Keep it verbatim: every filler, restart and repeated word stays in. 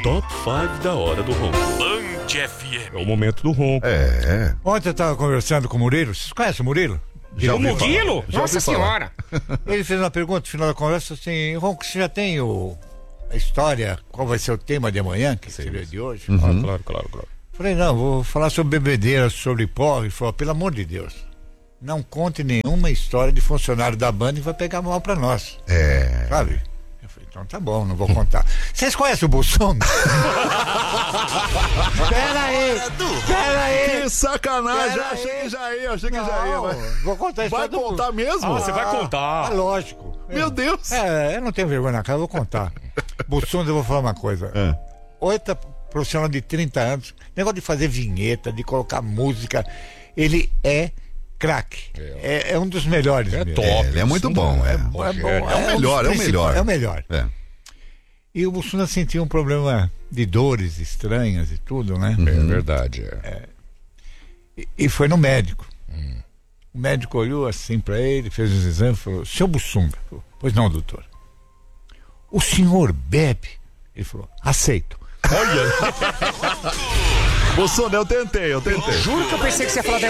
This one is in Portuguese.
Top cinco da hora do ronco. Band F M. É o momento do ronco. É. Ontem eu tava conversando com o Murilo. Vocês conhecem o Murilo? Já O Murilo? Nossa senhora. Ele fez uma pergunta no final da conversa assim: Ronco, você já tem o, a história? Qual vai ser o tema de amanhã? Que seria de hoje? Uhum. Ah, claro, claro, claro. Falei, não, vou falar sobre bebedeira, sobre porra. Ele falou, pelo amor de Deus, não conte nenhuma história de funcionário da banda e vai pegar mal pra nós. É. Sabe? Eu falei, então tá bom, não vou contar. Vocês conhecem o Bolsonaro? Pera aí, pera aí. Que sacanagem, Pera achei aí. que já ia, achei que já ia. Não, Mas... vou contar a Vai história do- contar mesmo? Ah, você vai contar. Ah, lógico. Meu Deus. É, eu não tenho vergonha na cara, eu vou contar. Bolsonaro, eu vou falar uma coisa. É. Oito profissional de trinta anos, negócio de fazer vinheta, de colocar música, ele é craque. É, é um dos melhores. É mesmo. top. É, ele é muito bom, é. É bom, É o um dos melhor, é o principais, melhor. É o melhor. É. E o Bolsonaro sentiu um problema de dores estranhas e tudo, né? É verdade, é. E, e foi no médico. O médico olhou assim pra ele, fez os exames e falou, seu Bussunga, falou, pois não, doutor. O senhor bebe? Ele falou, aceito. Bolsonaro, eu tentei, eu tentei. Juro que eu pensei que você ia falar da